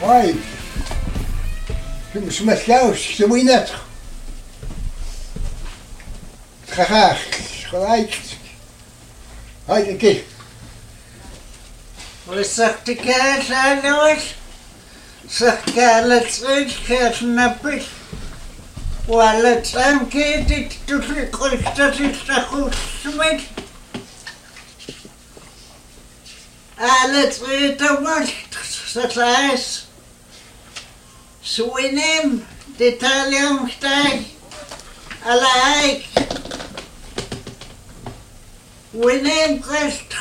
Why? Smeltjaus, ze moet je net. Graag, gelijk. Hoi, een keer. Wat zegt de kaas aan ons? Zegt kaas uit, kaas nappig. Wat aan keer dit doet ik kost dat is dat goed smet. Alles uit de macht, dat is. Swinem, Italian style, alike. Winem Christ.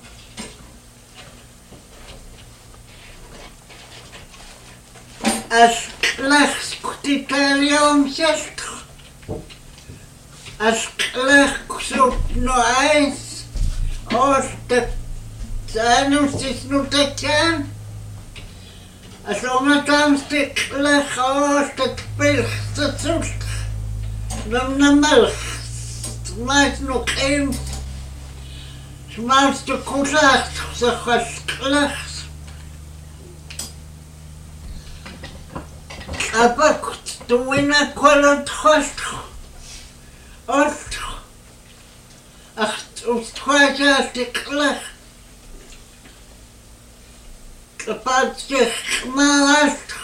As klacht Italian zest. As klacht zoekt no ijs. Als de zanus is nu te kan. Als omgaan stiklig als het pilste zoekt. Dan de melk. Smaakt nog eens. Smaakt de koelacht, zeg als klacht. Abakt, de winnaar kwalend gast. Ost. Ach, het was als de klacht. Kapatje gemaakt.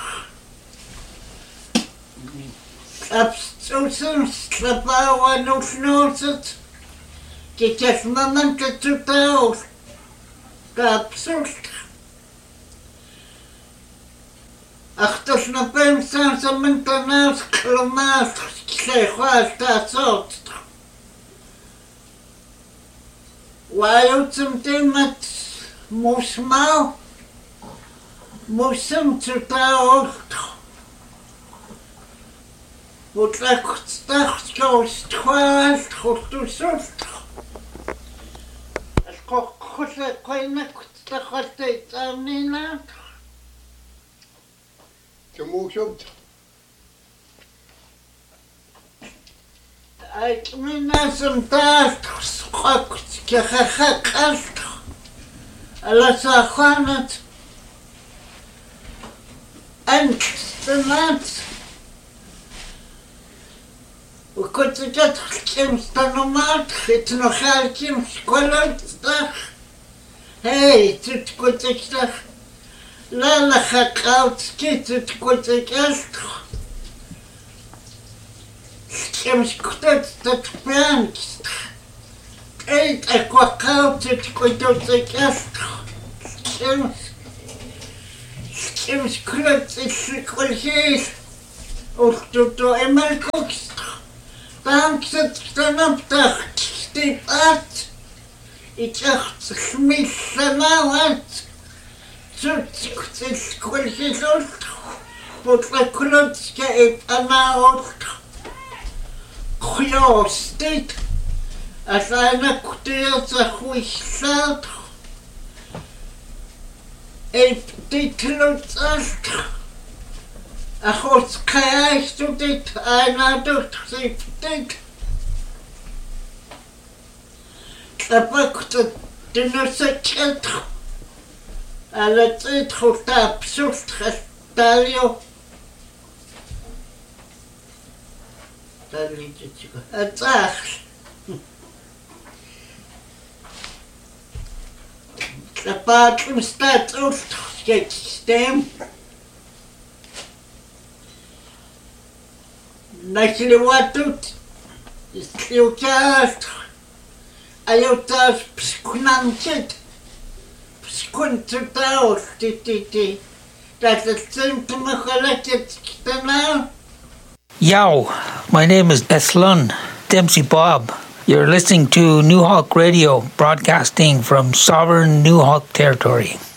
Abstoßen, slapauer nog noodset. Dit is momenten te taus. Kapsust. Achter snappen zijn ze mentanaals klomaat. Zeg waar dat soort. Waar het hem met moesmauw. Musím to taus. Wat lekt dat zo stwaas goed te zocht. Het kocht keine dat gaat het aan niet na. Zo moest op. Ik min als een taas schokt je gekast. Alles aan het. En de maat. We kunnen dat gekemst normaal. Het nog gekemst kwallendag. Hey, het komt ik dag. Lala gekoud, het komt ik echt. Gekemst dat brand. Eet ik wat koud, het komt ik echt. Gekemst. Kim's klutz is kwaliteit. Of to eenmaal kost. Dan zit dan op de stiep uit. Ik dacht, smis nou uit. Zoet is kwaliteit. Wat de klutz geeft aan uit. Goeie dit. Als een kwartier goed staat. Ik dit loopt echt. En God krijgt u dit en hij doet dit. Dan pakt het de nussetjes. En het is goed absurd gestel. Dat liedje. Het echt. De paardje staat op het systeem. Dat je wat doet, is heel thuis. En je thuis pskunantje. Pskuntje thuis, dat het symptomen gelijk is daarna. Yow, my name is Eslun Dempsey Bob. You're listening to New Hawk Radio, broadcasting from sovereign New Hawk territory.